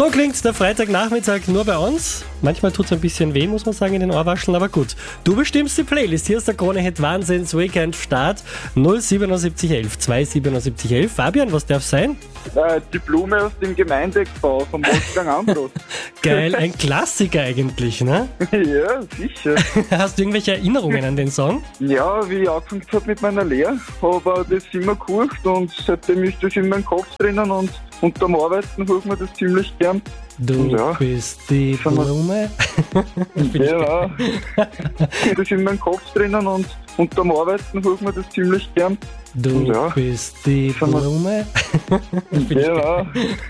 So klingt der Freitagnachmittag nur bei uns. Manchmal tut es ein bisschen weh, muss man sagen, in den Ohrwascheln, aber gut. Du bestimmst die Playlist. Hier ist der Krone-Hit Wahnsinns Weekend Start 07711 27711. Fabian, was darf sein? Die Blume aus dem Gemeindegebau von Wolfgang Ambros. Geil, ein Klassiker eigentlich, ne? Ja, sicher. Hast du irgendwelche Erinnerungen an den Song? Ja, wie ich angefangen habe mit meiner Lehre, habe ich das immer gehört und seitdem ist das in meinem Kopf drinnen und unterm Arbeiten hört man das ziemlich gern. Du Ja. bist die Blume. Ja, das ist in meinem Kopf drinnen und unterm Arbeiten hört man das ziemlich gern. Du Ja. bist die Blume. Ja.